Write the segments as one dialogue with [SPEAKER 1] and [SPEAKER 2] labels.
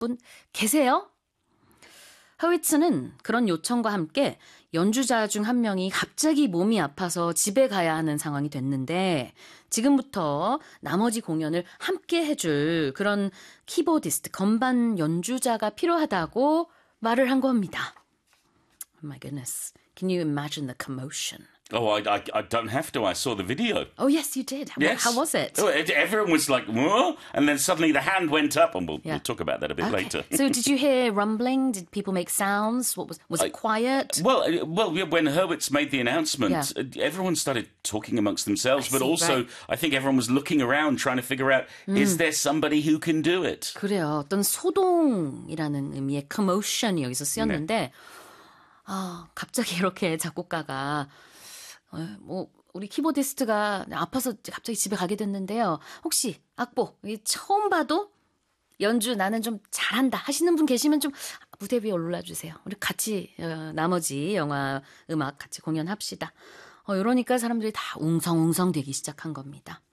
[SPEAKER 1] 분 계세요? 허위츠는 그런 요청과 함께 연주자 중 한 명이 갑자기 몸이 아파서 집에 가야 하는 상황이 됐는데 지금부터 나머지 공연을 함께 해줄 그런 키보디스트, 건반 연주자가 필요하다고 말을 한 겁니다. Oh my goodness. Can you imagine the commotion?
[SPEAKER 2] Oh, I don't have to. I saw the video.
[SPEAKER 1] Oh, yes, you did.
[SPEAKER 2] Yes.
[SPEAKER 1] How was it?
[SPEAKER 2] Oh, everyone was like, whoa, and then suddenly the hand went up, and we'll talk about that a bit later.
[SPEAKER 1] So did you hear rumbling? Did people make sounds? Was it quiet?
[SPEAKER 2] Well, when Hurwitz made the announcement, everyone started talking amongst themselves, but also I think everyone was looking around trying to figure out, is there somebody who can do it?
[SPEAKER 1] 그래요. 어떤 소동이라는 의미의 commotion이 여기서 쓰였는데 갑자기 이렇게 작곡가가 우리 키보디스트가 아파서 갑자기 집에 가게 됐는데요. 혹시 악보 처음 봐도 연주 나는 좀 잘한다 하시는 분 계시면 좀 무대 위에 올라주세요. 우리 같이 나머지 영화 음악 같이 공연합시다. 이러니까 사람들이 다 웅성웅성 되기 시작한 겁니다.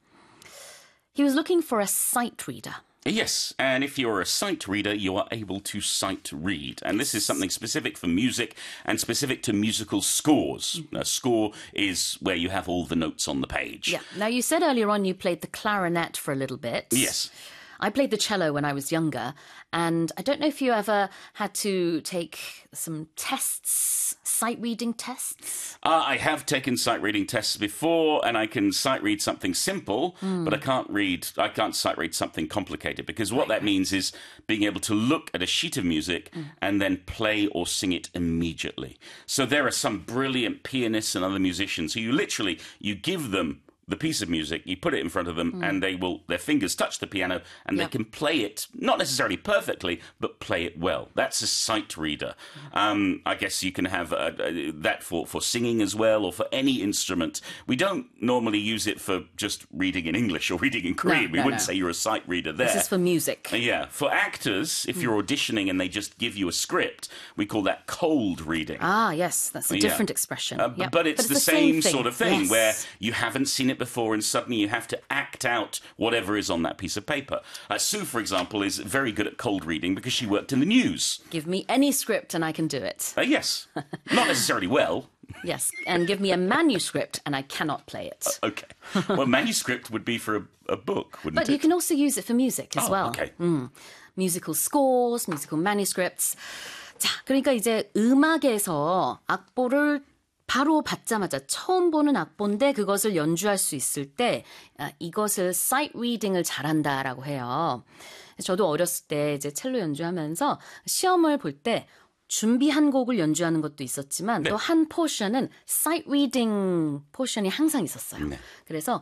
[SPEAKER 1] He was looking for a sight reader.
[SPEAKER 2] Yes, and if you're a sight reader, you are able to sight read. And this is something specific for music and specific to musical scores. A score is where you have all the notes on the page.
[SPEAKER 1] Yeah. Now, you said earlier on you played the clarinet for a little bit.
[SPEAKER 2] Yes.
[SPEAKER 1] I played the cello when I was younger, and I don't know if you ever had to take some tests, sight reading tests.
[SPEAKER 2] I have taken sight reading tests before, and I can sight read something simple, but I can't sight read something complicated, because what that means is being able to look at a sheet of music and then play or sing it immediately. So there are some brilliant pianists and other musicians who you give them the piece of music, you put it in front of them, and their fingers touch the piano, and they can play it, not necessarily perfectly, but play it well. That's a sight reader. I guess you can have that for singing as well, or for any instrument. We don't normally use it for just reading in English or reading in Korean. We wouldn't say you're a sight reader there.
[SPEAKER 1] This is for music.
[SPEAKER 2] Yeah. For actors, if you're auditioning and they just give you a script, we call that cold reading.
[SPEAKER 1] Ah, yes, that's a different expression.
[SPEAKER 2] But it's the same
[SPEAKER 1] thing.
[SPEAKER 2] sort of thing,
[SPEAKER 1] yes.
[SPEAKER 2] where you haven't seen it before and suddenly you have to act out whatever is on that piece of paper. Sue, for example, is very good at cold reading because she worked in the news.
[SPEAKER 1] Give me any script and I can do it.
[SPEAKER 2] Yes. Not necessarily well.
[SPEAKER 1] Yes, and give me a manuscript and I cannot play it.
[SPEAKER 2] Okay. Well, manuscript would be for a book, wouldn't it?
[SPEAKER 1] But you can also use it for music as well.
[SPEAKER 2] Okay.
[SPEAKER 1] Musical scores, musical manuscripts. 자, 그러니까 이제 음악에서 악보를 바로 받자마자 처음 보는 악보인데 그것을 연주할 수 있을 때 이것을 sight reading을 잘한다라고 해요. 저도 어렸을 때 이제 첼로 연주하면서 시험을 볼 때 준비한 곡을 연주하는 것도 있었지만 또 한 포션은 sight reading 포션이 항상 있었어요. 그래서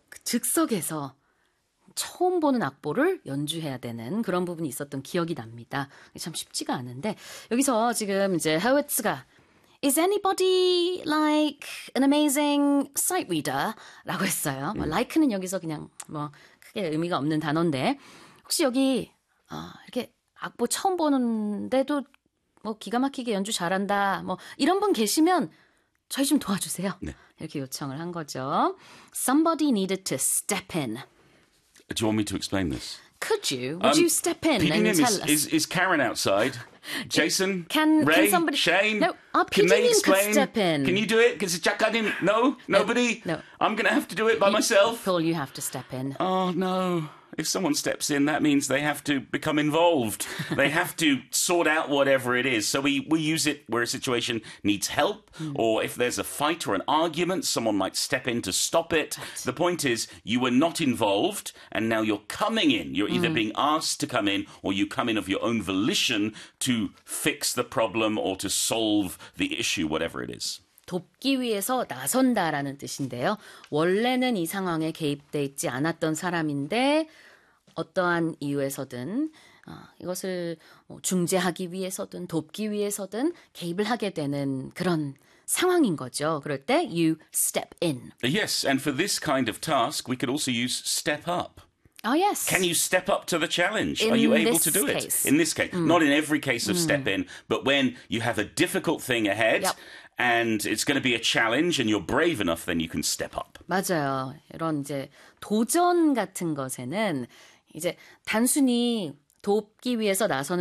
[SPEAKER 1] 즉석에서 처음 보는 악보를 연주해야 되는 그런 부분이 있었던 기억이 납니다. 참 쉽지가 않은데 여기서 지금 이제 하웨츠가 Is anybody like an amazing sight reader? 라고 했어요. like는 여기서 그냥 크게 의미가 없는 단어인데 혹시 여기 이렇게 악보 처음 보는데도 기가 막히게 연주 잘한다 이런 분 계시면 저희 좀 도와주세요.
[SPEAKER 2] 네.
[SPEAKER 1] 이렇게 요청을 한 거죠. Somebody needed to step in.
[SPEAKER 2] Do you want me to explain this?
[SPEAKER 1] Could you? Would you step in and tell us?
[SPEAKER 2] Is Karen outside? Jason?
[SPEAKER 1] Can
[SPEAKER 2] Ray?
[SPEAKER 1] somebody...
[SPEAKER 2] Shane?
[SPEAKER 1] No, our
[SPEAKER 2] can they
[SPEAKER 1] PD님 could
[SPEAKER 2] explain?
[SPEAKER 1] step in.
[SPEAKER 2] Can you do it? Because Jakadim... No? Nobody?
[SPEAKER 1] No.
[SPEAKER 2] I'm going to have to do it by myself?
[SPEAKER 1] Paul, you have to step in.
[SPEAKER 2] Oh, no. If someone steps in, that means they have to become involved. They have to sort out whatever it is. So we use it where a situation needs help, or if there's a fight or an argument, someone might step in to stop it. Right. The point is, you were not involved, and now you're coming in. You're either being asked to come in, or you come in of your own volition to fix the problem or to solve the issue, whatever it is.
[SPEAKER 1] 돕기 위해서 나선다라는 뜻인데요. 원래는 이 상황에 개입돼 있지 않았던 사람인데 어떠한 이유에서든 이것을 중재하기 위해서든 돕기 위해서든 개입을 하게 되는 그런 상황인 거죠. 그럴 때 you step in.
[SPEAKER 2] Yes, and for this kind of task, we could also use step up.
[SPEAKER 1] Oh, yes.
[SPEAKER 2] Can you step up to the challenge?
[SPEAKER 1] In
[SPEAKER 2] Are you able
[SPEAKER 1] this
[SPEAKER 2] to do
[SPEAKER 1] case.
[SPEAKER 2] it? In this case. Not in every case of step in, but when you have a difficult thing ahead and it's going to be a challenge and you're brave enough, then you can step up.
[SPEAKER 1] 맞아요. 이런 이제 도전 같은 것에는 이제 단순히 돕기 위해서 나서는